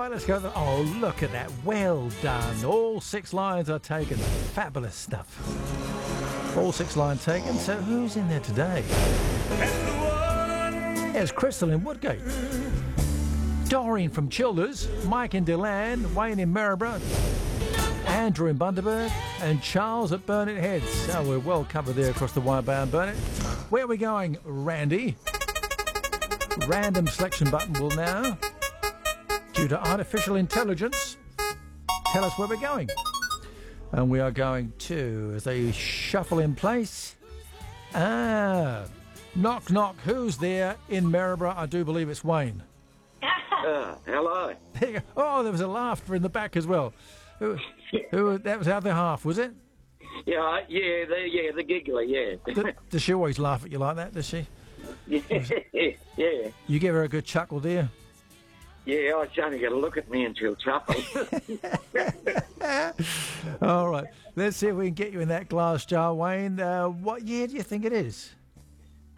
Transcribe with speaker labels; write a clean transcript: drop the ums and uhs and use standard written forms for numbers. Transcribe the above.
Speaker 1: right, let's go. Oh, look at that. Well done. All 6 lines are taken. Fabulous stuff. All 6 lines taken. So who's in there today? There's Crystal in Woodgate. Doreen from Childers. Mike in Deland. Wayne in Maryborough. Andrew in Bundaberg. And Charles at Burnett Heads. So we're well covered there across the wire bar in Burnett. Where are we going, Randy? Random selection button will now, due to artificial intelligence, tell us where we're going. And we are going to, as they shuffle in place, knock, knock, who's there in Maryborough? I do believe it's Wayne.
Speaker 2: Hello.
Speaker 1: There you go. Oh, there was a laughter in the back as well. Who, that was the other half, was it?
Speaker 2: Yeah, the giggler, yeah.
Speaker 1: Does she always laugh at you like that, does she?
Speaker 2: Yeah.
Speaker 1: You give her a good chuckle, do you?
Speaker 2: Yeah, I was only going to look at me and she'll chuckle.
Speaker 1: All right, let's see if we can get you in that glass jar, Wayne. What year do you think it is?